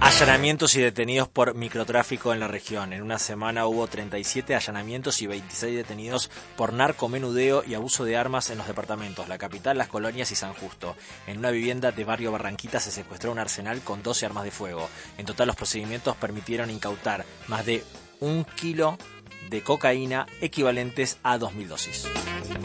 Allanamientos y detenidos por microtráfico en la región. En una semana hubo 37 allanamientos y 26 detenidos por narcomenudeo y abuso de armas en los departamentos, la capital, Las Colonias y San Justo. En una vivienda de barrio Barranquita se secuestró un arsenal con 12 armas de fuego. En total, los procedimientos permitieron incautar más de 1 kilo de cocaína, equivalentes a 2.000 dosis.